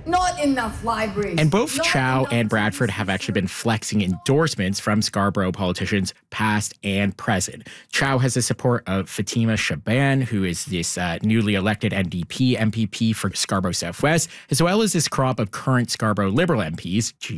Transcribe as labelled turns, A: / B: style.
A: Not enough libraries.
B: And both
A: Not
B: Chow
A: enough
B: and Bradford have actually been flexing endorsements from Scarborough politicians, past and present. Chow has the support of Fatima Shaban, who is this newly elected NDP MPP for Scarborough Southwest, as well as this crop of current Scarborough Liberal MPs,